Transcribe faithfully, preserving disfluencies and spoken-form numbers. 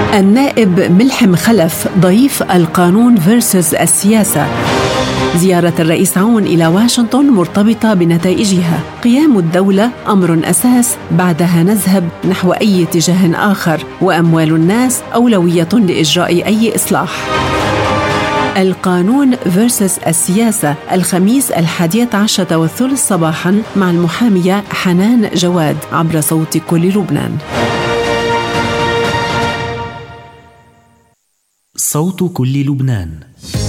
النائب ملحم خلف ضيف القانون فيرسس السياسة. زيارة الرئيس عون إلى واشنطن مرتبطة بنتائجها. قيام الدولة أمر أساس، بعدها نذهب نحو أي اتجاه آخر، وأموال الناس أولوية لإجراء أي إصلاح. القانون فيرسس السياسة، الخميس الحادية عشرة والثلث صباحاً مع المحامية حنان جواد عبر صوت كل لبنان. صوت كل لبنان.